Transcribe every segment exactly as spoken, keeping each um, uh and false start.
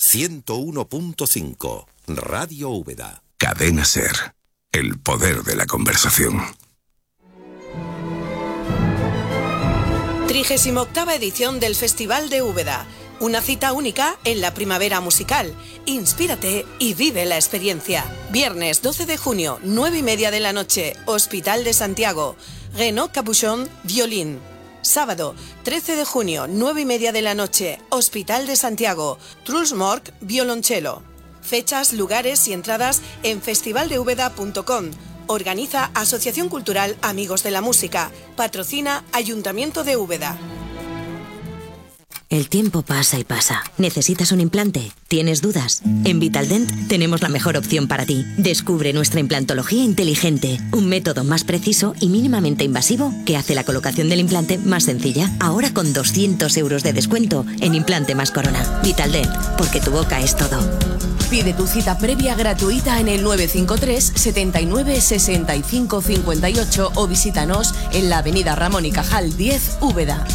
ciento uno punto cinco, Radio Úbeda. Cadena SER, el poder de la conversación. trigésima octava edición del Festival de Úbeda. Una cita única en la primavera musical. Inspírate y vive la experiencia. Viernes doce de junio, nueve y media de la noche, Hospital de Santiago. Renaud Capuchon, violín. Sábado, trece de junio, nueve y media de la noche, Hospital de Santiago. Truls Mork, violonchelo. Fechas, lugares y entradas en festival de úbeda punto com. Organiza Asociación Cultural Amigos de la Música. Patrocina Ayuntamiento de Úbeda. El tiempo pasa y pasa. ¿Necesitas un implante? ¿Tienes dudas? En Vitaldent tenemos la mejor opción para ti. Descubre nuestra implantología inteligente, un método más preciso y mínimamente invasivo que hace la colocación del implante más sencilla. Ahora con doscientos euros de descuento en implante más corona. Vitaldent, porque tu boca es todo. Pide tu cita previa gratuita en el nueve cinco tres, setenta y nueve, sesenta y cinco, cincuenta y ocho o visítanos en la avenida Ramón y Cajal diez, Úbeda.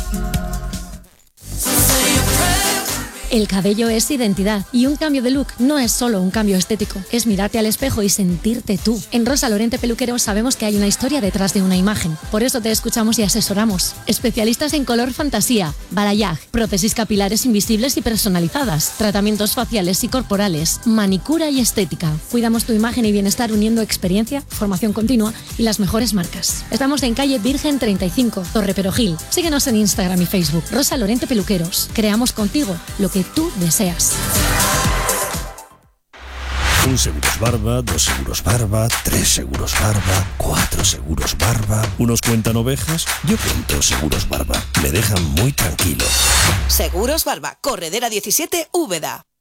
El cabello es identidad y un cambio de look no es solo un cambio estético, es mirarte al espejo y sentirte tú. En Rosa Lorente Peluqueros sabemos que hay una historia detrás de una imagen, por eso te escuchamos y asesoramos. Especialistas en color fantasía, balayage, prótesis capilares invisibles y personalizadas, tratamientos faciales y corporales, manicura y estética. Cuidamos tu imagen y bienestar uniendo experiencia, formación continua y las mejores marcas. Estamos en calle Virgen treinta y cinco, Torre Perojil. Síguenos en Instagram y Facebook. Rosa Lorente Peluqueros. Creamos contigo lo que tú deseas. Un seguros barba, dos seguros barba, tres seguros barba, cuatro seguros barba. Unos cuentan ovejas, yo cuento seguros barba. Me dejan muy tranquilo. Seguros Barba, Corredera diecisiete, Úbeda.